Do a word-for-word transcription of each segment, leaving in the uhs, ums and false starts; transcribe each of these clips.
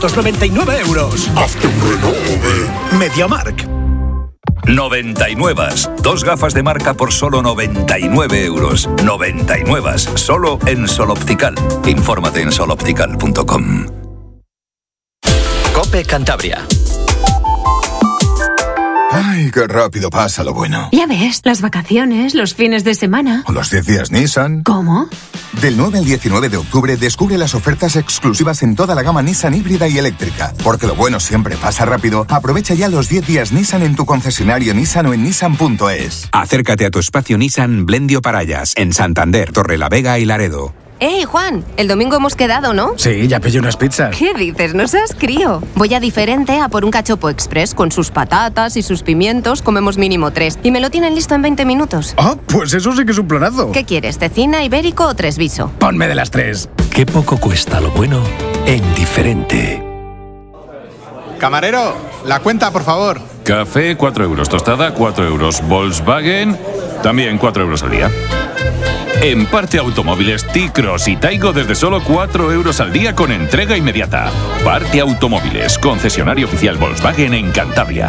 novecientos noventa y nueve euros. Hazte un renove. MediaMarkt. noventa y nueve. Dos gafas de marca por solo noventa y nueve euros. noventa y nueve. Solo en Sol Optical. Infórmate en sol optical punto com. COPE Cantabria. Ay, qué rápido pasa lo bueno. Ya ves, las vacaciones, los fines de semana. O los diez días Nissan. ¿Cómo? Del nueve al diecinueve de octubre descubre las ofertas exclusivas en toda la gama Nissan híbrida y eléctrica. Porque lo bueno siempre pasa rápido. Aprovecha ya los diez días Nissan en tu concesionario Nissan o en nissan punto es. Acércate a tu espacio Nissan Blendio Parayas, en Santander, Torrelavega y Laredo. ¡Ey, Juan! El domingo hemos quedado, ¿no? Sí, ya pillé unas pizzas. ¿Qué dices? No seas crío. Voy a Diferente a por un cachopo express con sus patatas y sus pimientos. Comemos mínimo tres. Y me lo tienen listo en veinte minutos. Ah, pues eso sí que es un planazo. ¿Qué quieres? ¿Cecina, ibérico o tresviso? Ponme de las tres. Qué poco cuesta lo bueno en Diferente. Camarero, la cuenta, por favor. Café, cuatro euros. Tostada, cuatro euros. Volkswagen, también cuatro euros al día. En Parte Automóviles, T-Cross y Taigo desde solo cuatro euros al día con entrega inmediata. Parte Automóviles, concesionario oficial Volkswagen en Cantabria.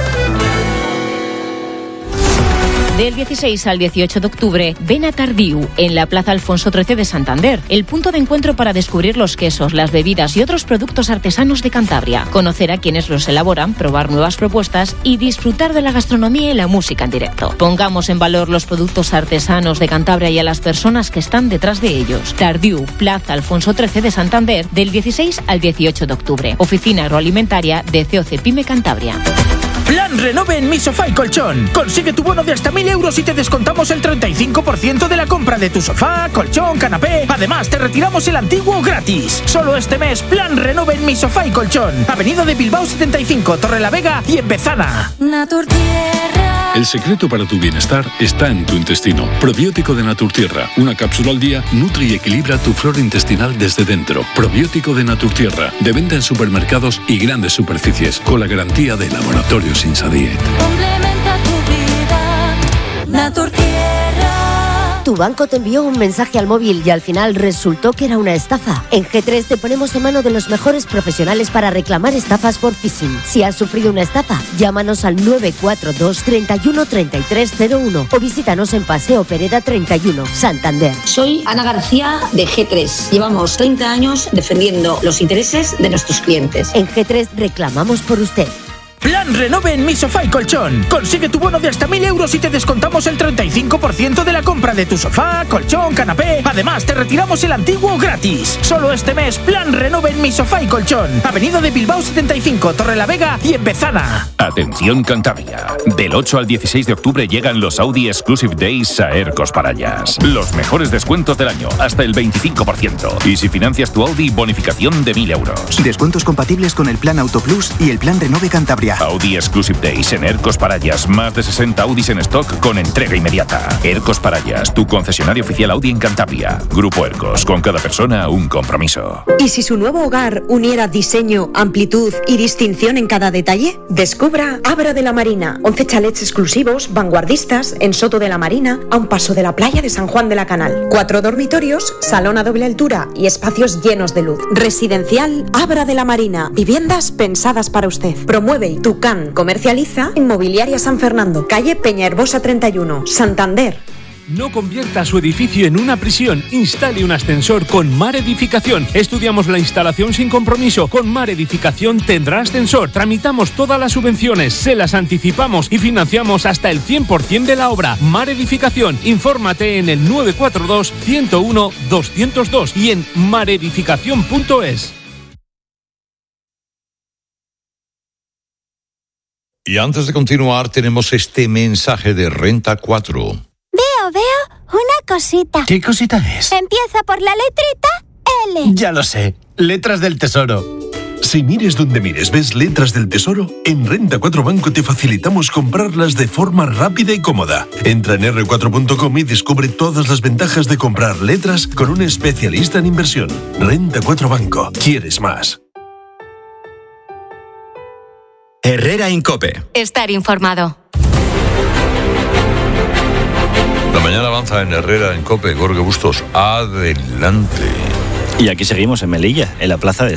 Del dieciséis al dieciocho de octubre, ven a Tardiu, en la Plaza Alfonso trece de Santander, el punto de encuentro para descubrir los quesos, las bebidas y otros productos artesanos de Cantabria, conocer a quienes los elaboran, probar nuevas propuestas y disfrutar de la gastronomía y la música en directo. Pongamos en valor los productos artesanos de Cantabria y a las personas que están detrás de ellos. Tardiu, Plaza Alfonso trece de Santander, del dieciséis al dieciocho de octubre. Oficina Agroalimentaria de C O C Pyme Cantabria. Plan Renove en Mi Sofá y Colchón. Consigue tu bono de hasta mil euros y te descontamos el treinta y cinco por ciento de la compra de tu sofá, colchón, canapé. Además, te retiramos el antiguo gratis. Solo este mes, Plan Renove en Mi Sofá y Colchón. Avenida de Bilbao setenta y cinco, Torrelavega y en Bezana. Naturtierra. El secreto para tu bienestar está en tu intestino. Probiótico de Naturtierra. Una cápsula al día nutre y equilibra tu flora intestinal desde dentro. Probiótico de Naturtierra. De venta en supermercados y grandes superficies. Con la garantía de Laboratorios Insadiet. Complementa tu vida, Naturtierra. Tu banco te envió un mensaje al móvil y al final resultó que era una estafa. En G tres te ponemos en mano de los mejores profesionales para reclamar estafas por phishing. Si has sufrido una estafa, llámanos al nueve cuatro dos, treinta y uno, treinta y tres cero uno o visítanos en Paseo Pereda treinta y uno, Santander. Soy Ana García de G tres. Llevamos treinta años defendiendo los intereses de nuestros clientes. En G tres reclamamos por usted. Plan Renove en Mi Sofá y Colchón. Consigue tu bono de hasta mil euros y te descontamos el treinta y cinco por ciento de la compra de tu sofá, colchón, canapé. Además, te retiramos el antiguo gratis. Solo este mes, Plan Renove en Mi Sofá y Colchón. Avenida de Bilbao setenta y cinco, Torrelavega y en Bezana. Atención Cantabria. Del ocho al dieciséis de octubre llegan los Audi Exclusive Days a Ercos Parayas. Los mejores descuentos del año, hasta el veinticinco por ciento. Y si financias tu Audi, bonificación de mil euros. Descuentos compatibles con el Plan Auto Plus y el Plan Renove Cantabria. Audi Exclusive Days en Ercos Parayas. Más de sesenta Audis en stock con entrega inmediata. Ercos Parayas, tu concesionario oficial Audi en Cantabria. Grupo Ercos, con cada persona un compromiso. ¿Y si su nuevo hogar uniera diseño, amplitud y distinción en cada detalle? Descubra Abra de la Marina. once chalets exclusivos, vanguardistas, en Soto de la Marina, a un paso de la playa de San Juan de la Canal. Cuatro dormitorios, salón a doble altura y espacios llenos de luz. Residencial Abra de la Marina. Viviendas pensadas para usted. Promueve Tucán. Comercializa Inmobiliaria San Fernando, calle Peña Herbosa treinta y uno, Santander. No convierta su edificio en una prisión. Instale un ascensor con Mar Edificación. Estudiamos la instalación sin compromiso. Con Mar Edificación tendrá ascensor. Tramitamos todas las subvenciones, se las anticipamos y financiamos hasta el cien por ciento de la obra. Mar Edificación. Infórmate en el nueve cuatro dos, ciento uno, doscientos dos y en maredificación punto es. Y antes de continuar, tenemos este mensaje de Renta cuatro. Veo, veo una cosita. ¿Qué cosita es? Empieza por la letrita L. Ya lo sé, letras del tesoro. Si mires donde mires, ves letras del tesoro, en Renta cuatro Banco te facilitamos comprarlas de forma rápida y cómoda. Entra en erre cuatro punto com y descubre todas las ventajas de comprar letras con un especialista en inversión. Renta cuatro Banco. ¿Quieres más? Herrera Incope. Estar informado. La mañana avanza en Herrera Incope. Jorge Bustos, adelante. Y aquí seguimos en Melilla, en la plaza de